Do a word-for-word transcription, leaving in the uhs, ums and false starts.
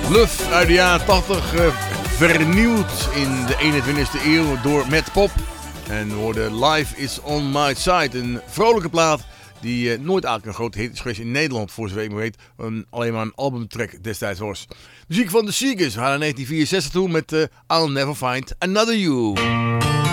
Love uit de jaren tachtig, uh, vernieuwd in de eenentwintigste eeuw door Matt Pop. En we hoorden Life is on my side, een vrolijke plaat die uh, nooit eigenlijk een grote hit is geweest in Nederland, voor zover ik me weet. Um, alleen maar een albumtrack destijds was. Muziek van The Seekers, we gaan naar negentien vierenzestig toe met uh, I'll Never Find Another You.